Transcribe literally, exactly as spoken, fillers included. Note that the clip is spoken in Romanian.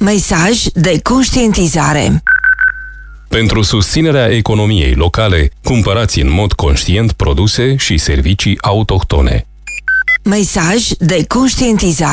Mesaj de conștientizare. Pentru susținerea economiei locale, cumpărați în mod conștient produse și servicii autohtone. Mesaj de conștientizare.